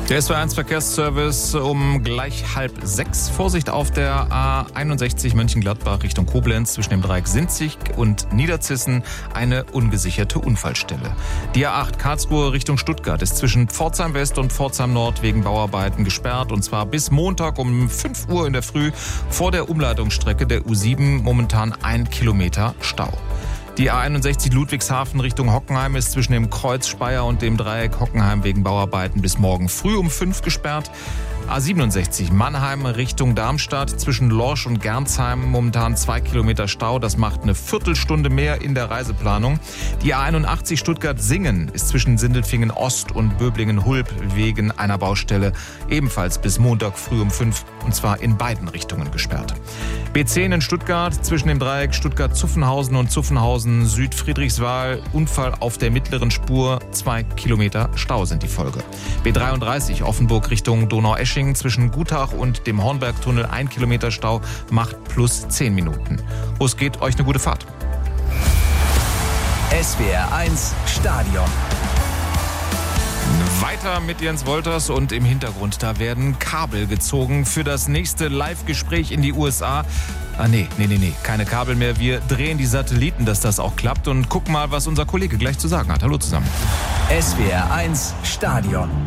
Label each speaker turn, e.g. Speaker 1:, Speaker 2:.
Speaker 1: Der SWR1 Verkehrsservice um gleich 5:30. Vorsicht auf der A61 Mönchengladbach Richtung Koblenz zwischen dem Dreieck Sinzig und Niederzissen eine ungesicherte Unfallstelle. Die A8 Karlsruhe Richtung Stuttgart ist zwischen Pforzheim West und Pforzheim Nord wegen Bauarbeiten gesperrt und zwar bis Montag um 5 Uhr in der Früh vor der Umleitungsstrecke der U7 momentan 1 Kilometer Stau. Die A61 Ludwigshafen Richtung Hockenheim ist zwischen dem Kreuz Speyer und dem Dreieck Hockenheim wegen Bauarbeiten bis morgen früh um 5 gesperrt. A67 Mannheim Richtung Darmstadt zwischen Lorsch und Gernsheim momentan 2 Kilometer Stau. Das macht eine Viertelstunde mehr in der Reiseplanung. Die A81 Stuttgart-Singen ist zwischen Sindelfingen Ost und Böblingen-Hulb wegen einer Baustelle ebenfalls bis Montag früh um 5 und zwar in beiden Richtungen gesperrt. B10 in Stuttgart zwischen dem Dreieck Stuttgart-Zuffenhausen und Zuffenhausen-Süd-Friedrichswal. Unfall auf der mittleren Spur, 2 Kilometer Stau sind die Folge. B33 Offenburg Richtung Donaueschingen zwischen Gutach und dem Hornbergtunnel 1 Kilometer Stau macht plus 10 Minuten. Los geht, euch eine gute Fahrt.
Speaker 2: SWR1 Stadion.
Speaker 1: Weiter mit Jens Wolters und im Hintergrund, da werden Kabel gezogen für das nächste Live-Gespräch in die USA. Nee, keine Kabel mehr. Wir drehen die Satelliten, dass das auch klappt und gucken mal, was unser Kollege gleich zu sagen hat. Hallo zusammen.
Speaker 2: SWR1 Stadion.